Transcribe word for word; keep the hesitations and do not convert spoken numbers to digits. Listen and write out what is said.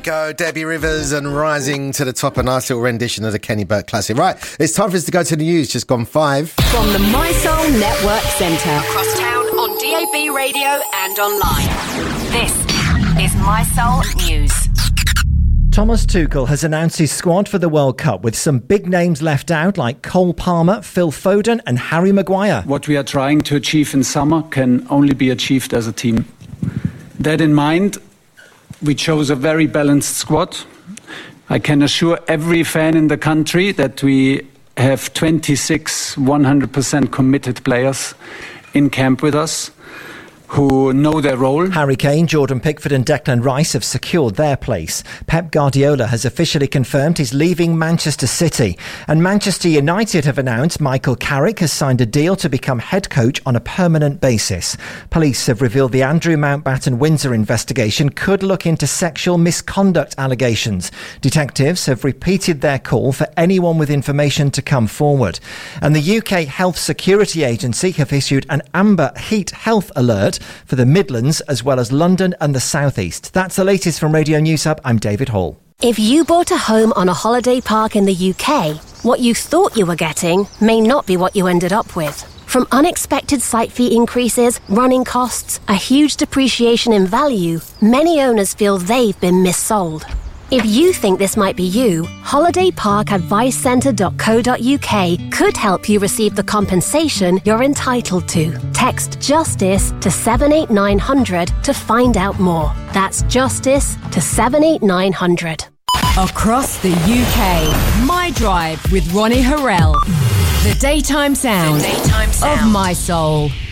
go, Debbie Rivers and Rising to the Top, a nice little rendition of the Kenny Burke classic. Right, it's time for us to go to the news, just gone five. From the My Soul Network Centre, across town on D A B radio and online. This is My Soul News. Thomas Tuchel has announced his squad for the World Cup with some big names left out like Cole Palmer, Phil Foden and Harry Maguire. What we are trying to achieve in summer can only be achieved as a team. That in mind, we chose a very balanced squad. I can assure every fan in the country that we have twenty-six one hundred percent committed players in camp with us who know their role. Harry Kane, Jordan Pickford and Declan Rice have secured their place. Pep Guardiola has officially confirmed he's leaving Manchester City. And Manchester United have announced Michael Carrick has signed a deal to become head coach on a permanent basis. Police have revealed the Andrew Mountbatten Windsor investigation could look into sexual misconduct allegations. Detectives have repeated their call for anyone with information to come forward. And the U K Health Security Agency have issued an amber heat health alert for the Midlands as well as London and the South East. That's the latest from Radio News Hub. I'm David Hall. If you bought a home on a holiday park in the U K, what you thought you were getting may not be what you ended up with. From unexpected site fee increases, running costs, a huge depreciation in value, many owners feel they've been missold. If you think this might be you, holiday park advice centre dot co dot U K could help you receive the compensation you're entitled to. Text JUSTICE to seven eight nine hundred to find out more. That's JUSTICE to seven eight nine hundred. Across the U K, My Drive with Ronnie Harrell. The daytime sound, the daytime sound. of My Soul.